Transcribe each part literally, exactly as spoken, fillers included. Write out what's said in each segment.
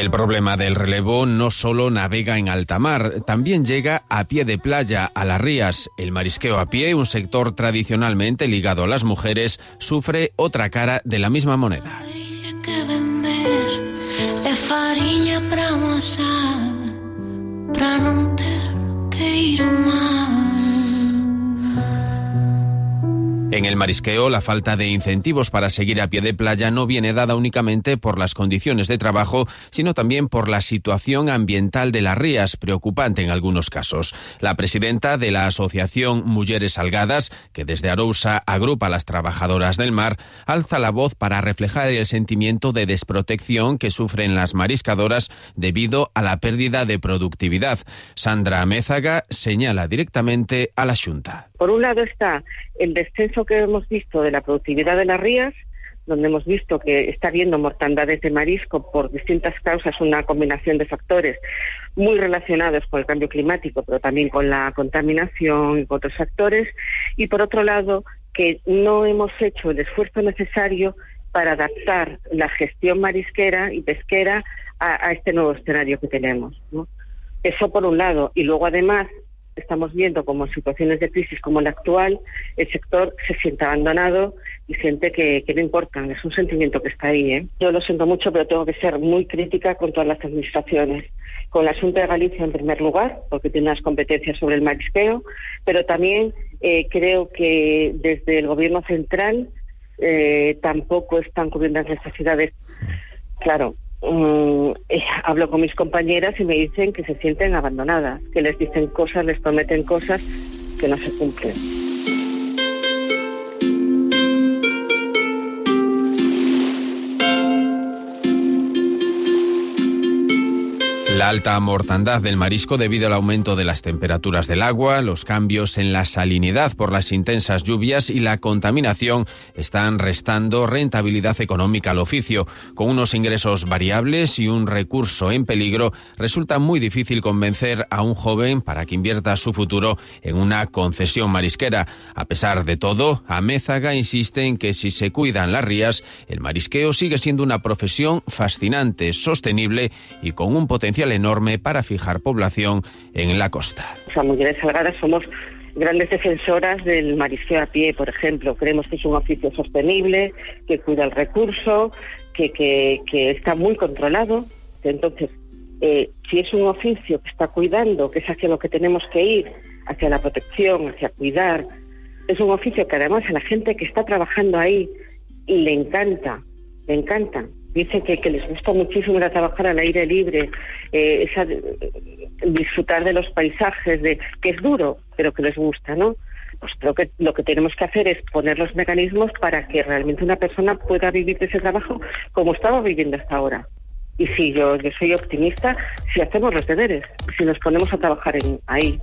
El problema del relevo no solo navega en alta mar, también llega a pie de playa, a las rías. El marisqueo a pie, un sector tradicionalmente ligado a las mujeres, sufre otra cara de la misma moneda. En el marisqueo, la falta de incentivos para seguir a pie de playa no viene dada únicamente por las condiciones de trabajo, sino también por la situación ambiental de las rías, preocupante en algunos casos. La presidenta de la Asociación Mujeres Salgadas, que desde Arousa agrupa a las trabajadoras del mar, alza la voz para reflejar el sentimiento de desprotección que sufren las mariscadoras debido a la pérdida de productividad. Sandra Amézaga señala directamente a la Xunta. Por un lado está el descenso que hemos visto de la productividad de las rías, donde hemos visto que está habiendo mortandades de marisco por distintas causas, una combinación de factores muy relacionados con el cambio climático, pero también con la contaminación y con otros factores. Y por otro lado, que no hemos hecho el esfuerzo necesario para adaptar la gestión marisquera y pesquera a, a este nuevo escenario que tenemos, ¿no? Eso por un lado. Y luego además estamos viendo como en situaciones de crisis como la actual, el sector se siente abandonado y siente que, que no importan. Es un sentimiento que está ahí, ¿eh? Yo lo siento mucho, pero tengo que ser muy crítica con todas las administraciones. Con la Xunta de Galicia en primer lugar, porque tiene unas competencias sobre el marisqueo, pero también eh, creo que desde el gobierno central eh, tampoco están cubriendo las necesidades. Claro, Um, eh, hablo con mis compañeras y me dicen que se sienten abandonadas, que les dicen cosas, les prometen cosas que no se cumplen. La alta mortandad del marisco debido al aumento de las temperaturas del agua, los cambios en la salinidad por las intensas lluvias y la contaminación están restando rentabilidad económica al oficio. Con unos ingresos variables y un recurso en peligro, resulta muy difícil convencer a un joven para que invierta su futuro en una concesión marisquera. A pesar de todo, Amézaga insiste en que si se cuidan las rías, el marisqueo sigue siendo una profesión fascinante, sostenible y con un potencial enorme para fijar población en la costa. O sea, Mujeres Salgadas somos grandes defensoras del marisqueo a pie, por ejemplo. Creemos que es un oficio sostenible, que cuida el recurso, que, que, que está muy controlado. Entonces, eh, si es un oficio que está cuidando, que es hacia lo que tenemos que ir, hacia la protección, hacia cuidar, es un oficio que además a la gente que está trabajando ahí le encanta, le encanta. Dicen que, que les gusta muchísimo ir a trabajar al aire libre, eh, esa, disfrutar de los paisajes, de que es duro, pero que les gusta, ¿no? Pues creo que lo que tenemos que hacer es poner los mecanismos para que realmente una persona pueda vivir de ese trabajo como estaba viviendo hasta ahora. Y sí, yo, yo soy optimista si hacemos los deberes, si nos ponemos a trabajar en, ahí.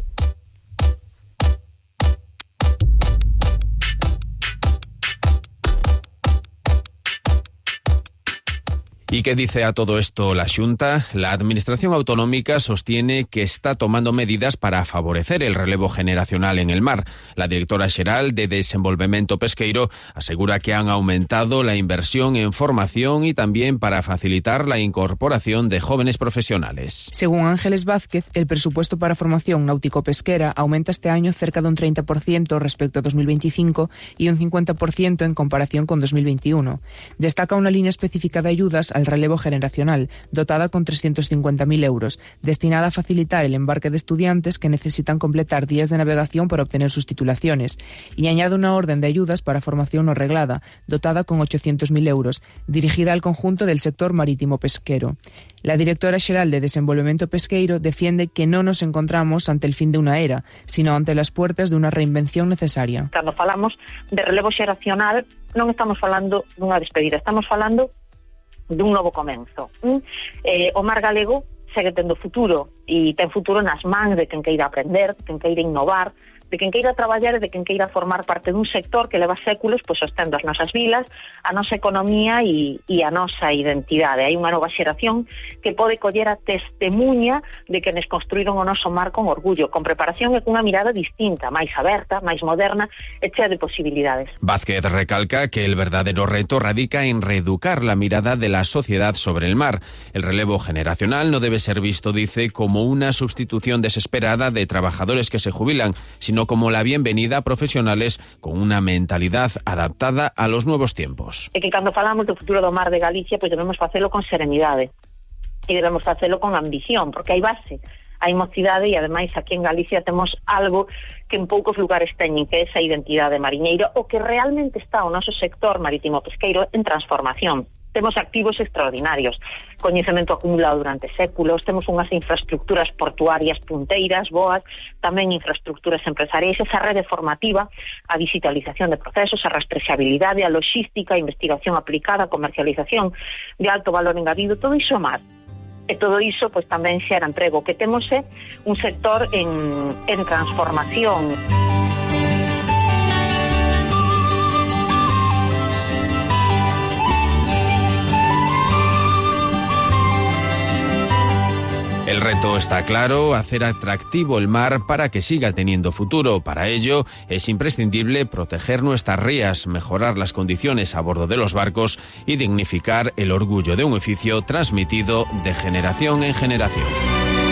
¿Y qué dice a todo esto la Xunta? La Administración Autonómica sostiene que está tomando medidas para favorecer el relevo generacional en el mar. La directora xeral de Desenvolvemento Pesqueiro asegura que han aumentado la inversión en formación y también para facilitar la incorporación de jóvenes profesionales. Según Ángeles Vázquez, el presupuesto para formación náutico-pesquera aumenta este año cerca de un treinta por ciento respecto a dos mil veinticinco y un cincuenta por ciento en comparación con dos mil veintiuno. Destaca una línea específica de ayudas al relevo generacional, dotada con trescientos cincuenta mil euros, destinada a facilitar el embarque de estudiantes que necesitan completar días de navegación para obtener sus titulaciones, y añade una orden de ayudas para formación no reglada, dotada con ochocientos mil euros, dirigida al conjunto del sector marítimo pesquero. La directora xeral de Desenvolvemento Pesqueiro defiende que no nos encontramos ante el fin de una era, sino ante las puertas de una reinvención necesaria. Cando falamos de relevo xeracional, non estamos falando dunha despedida, estamos falando dun novo comenzo. Eh, o mar galego segue tendo futuro e ten futuro nas mans de quen queira aprender, quen queira innovar, de quen queira traballar e de quen queira formar parte dun sector que leva séculos pois sostendo as nosas vilas, a nosa economía e, e a nosa identidade. Hai unha nova xeración que pode coller a testemunha de que nos construíron o noso mar con orgullo, con preparación e cunha mirada distinta, máis aberta, máis moderna e chea de posibilidades. Vázquez recalca que el verdadero reto radica en reeducar la mirada de la sociedad sobre el mar. El relevo generacional no debe ser visto, dice, como una sustitución desesperada de trabajadores que se jubilan, sino como la bienvenida a profesionales con una mentalidad adaptada a los nuevos tiempos. E que cando falamos do futuro do mar de Galicia, pois debemos facelo con serenidade e debemos facelo con ambición, porque hai base, hai mocidade e ademais aquí en Galicia temos algo que en poucos lugares teñen, que é esa identidade mariñeira, o que realmente está o noso sector marítimo pesqueiro en transformación. Temos activos extraordinarios, coñecemento acumulado durante séculos, temos unhas infraestructuras portuarias punteiras, boas, tamén infraestructuras empresariais, esa rede formativa, a digitalización de procesos, a rastreabilidade, a logística, a investigación aplicada, a comercialización de alto valor engadido, todo iso máis. E todo iso pois tamén xera emprego, que temos é un sector en, en transformación. El reto está claro, hacer atractivo el mar para que siga teniendo futuro. Para ello es imprescindible proteger nuestras rías, mejorar las condiciones a bordo de los barcos y dignificar el orgullo de un oficio transmitido de generación en generación.